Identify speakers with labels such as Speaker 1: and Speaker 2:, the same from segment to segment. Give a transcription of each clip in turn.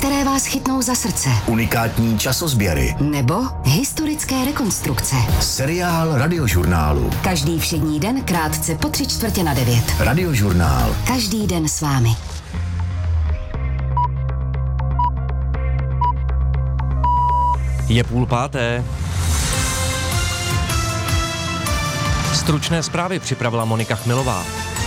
Speaker 1: které vás chytnou za srdce.
Speaker 2: Unikátní časozběry.
Speaker 1: Nebo historické rekonstrukce.
Speaker 2: Seriál Radiožurnálu.
Speaker 1: Každý všední den krátce po 8:45.
Speaker 2: Radiožurnál.
Speaker 1: Každý den s vámi.
Speaker 3: Je 4:30. Stručné zprávy připravila Monika Chmilová.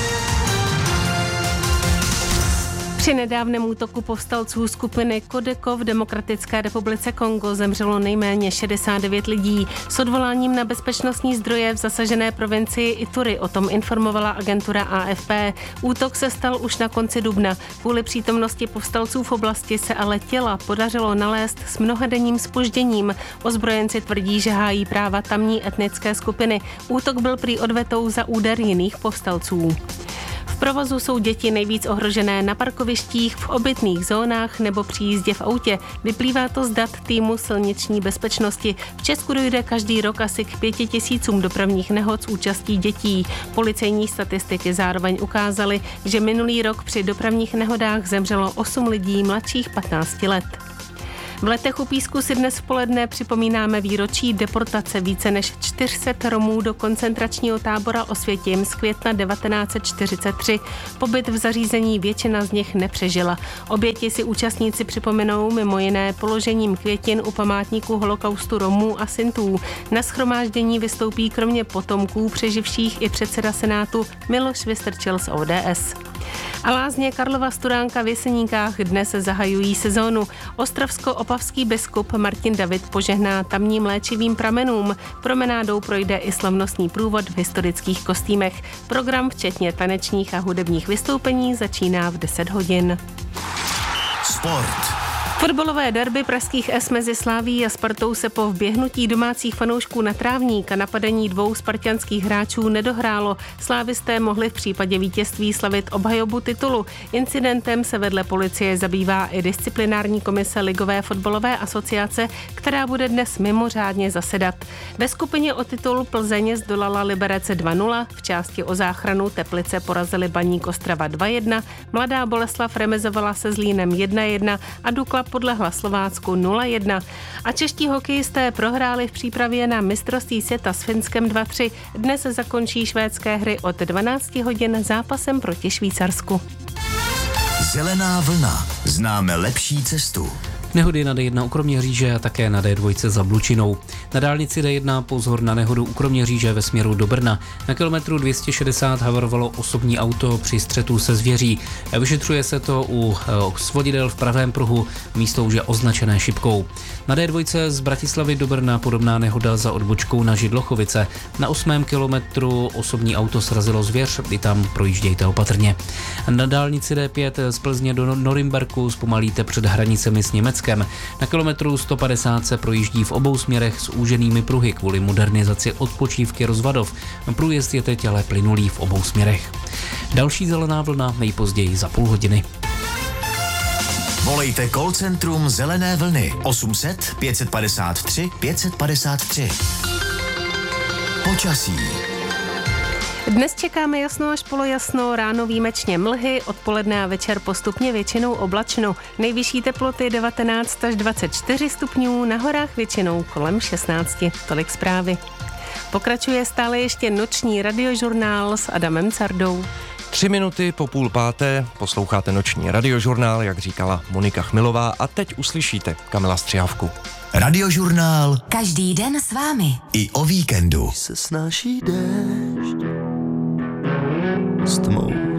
Speaker 4: Při nedávném útoku povstalců skupiny Codeco v Demokratické republice Kongo zemřelo nejméně 69 lidí. S odvoláním na bezpečnostní zdroje v zasažené provincii Ituri o tom informovala agentura AFP. Útok se stal už na konci dubna. Kvůli přítomnosti povstalců v oblasti se ale těla podařilo nalézt s mnohadenním zpožděním. Ozbrojenci tvrdí, že hájí práva tamní etnické skupiny. Útok byl prý odvetou za úder jiných povstalců. V provozu jsou děti nejvíc ohrožené na parkovištích, v obytných zónách nebo při jízdě v autě. Vyplývá to z dat týmu silniční bezpečnosti. V Česku dojde každý rok asi k 5 000 dopravních nehod s účastí dětí. Policejní statistiky zároveň ukázaly, že minulý rok při dopravních nehodách zemřelo 8 lidí mladších 15 let. V Letech u Písku si dnes v poledne připomínáme výročí deportace více než 400 Romů do koncentračního tábora Osvětim z května 1943. Pobyt v zařízení většina z nich nepřežila. Oběti si účastníci připomenou mimo jiné položením květin u památníku holokaustu Romů a Sintů. Na shromáždění vystoupí kromě potomků přeživších i předseda Senátu Miloš Vystrčil z ODS. A lázně Karlova Studánka v Jeseníkách dnes zahajují sezónu. Ostravsko-opavský biskup Martin David požehná tamním léčivým pramenům. Promenádou projde i slavnostní průvod v historických kostýmech. Program včetně tanečních a hudebních vystoupení začíná v 10 hodin.
Speaker 2: Sport.
Speaker 4: Fotbalové derby pražských S mezi Slavií a Spartou se po vběhnutí domácích fanoušků na trávník a napadení 2 spartanských hráčů nedohrálo. Slávisté mohli v případě vítězství slavit obhajobu titulu. Incidentem se vedle policie zabývá i disciplinární komise Ligové fotbalové asociace, která bude dnes mimořádně zasedat. Ve skupině o titul Plzeň zdolala Liberec 2-0, v části o záchranu Teplice porazili Baník Ostrava 2-1, Mladá Boleslav remizovala se Zlínem 1-1 a Dukla podlehla Slovácku 0-1. A čeští hokejisté prohráli v přípravě na mistrovství světa s Finskem 2-3. Dnes zakončí švédské hry od 12 hodin zápasem proti Švýcarsku.
Speaker 2: Zelená vlna. Známe lepší cestu.
Speaker 5: Nehody na D1 u Kroměříže a také na D2 za Blučinou. Na dálnici D1 pozor na nehodu u Kroměříže ve směru do Brna. Na kilometru 260 havarovalo osobní auto při střetu se zvěří. Vyšetřuje se to u svodidel v pravém pruhu, místo už je označené šipkou. Na D2 z Bratislavy do Brna podobná nehoda za odbočkou na Židlochovice. Na 8. kilometru osobní auto srazilo zvěř, i tam projíždějte opatrně. Na dálnici D5 z Plzně do Norimberku zpomalíte před hranicemi s Německem. Na kilometru 150 se projíždí v obou směrech s úženými pruhy kvůli modernizaci odpočívky Rozvadov. Průjezd je teď ale plynulý v obou směrech. Další zelená vlna nejpozději za půl hodiny.
Speaker 2: Volejte call centrum Zelené vlny 800 553 553. Počasí.
Speaker 4: Dnes čekáme jasno až polojasno, ráno výjimečně mlhy, odpoledne a večer postupně většinou oblačno. Nejvyšší teploty 19 až 24 stupňů, na horách většinou kolem 16. Tolik zprávy. Pokračuje stále ještě noční radiožurnál s Adamem Cardou.
Speaker 3: 3 minuty po 4:30 posloucháte noční radiožurnál, jak říkala Monika Chmilová, a teď uslyšíte Kamila Střihavku.
Speaker 2: Radiožurnál.
Speaker 1: Každý den s vámi.
Speaker 2: I o víkendu.
Speaker 6: Se snáší déšť s tmou.